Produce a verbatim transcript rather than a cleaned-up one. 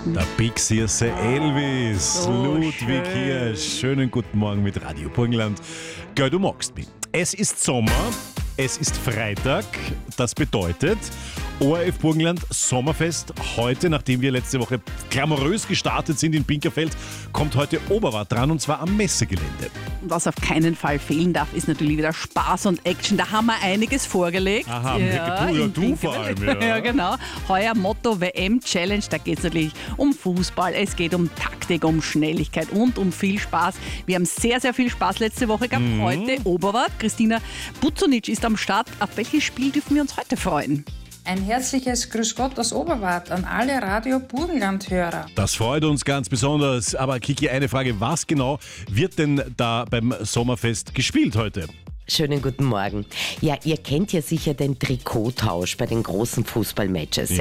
Der Big Circe Elvis, So Ludwig schön. hier. Schönen guten Morgen mit Radio Burgenland. Gell, du magst mich. Es ist Sommer, es ist Freitag. Das bedeutet, O R F Burgenland Sommerfest. Heute, nachdem wir letzte Woche glamourös gestartet sind in Pinkerfeld, kommt heute Oberwart dran, und zwar am Messegelände. Und was auf keinen Fall fehlen darf, ist natürlich wieder Spaß und Action. Da haben wir einiges vorgelegt. Aha, du, ja, in du vor allem. Pinkerfeld. Ja. Ja, genau. Heuer Motto W M-Challenge. Da geht es natürlich um Fußball, es geht um Taktik, um Schnelligkeit und um viel Spaß. Wir haben sehr, sehr viel Spaß letzte Woche gehabt. Mhm. Heute Oberwart. Christina Buzunic ist am Start. Auf welches Spiel dürfen wir uns heute freuen? Ein herzliches Grüß Gott aus Oberwart an alle Radio Burgenland-Hörer. Das freut uns ganz besonders. Aber Kiki, eine Frage, was genau wird denn da beim Sommerfest gespielt heute? Schönen guten Morgen. Ja, ihr kennt ja sicher den Trikottausch bei den großen Fußballmatches. Ja.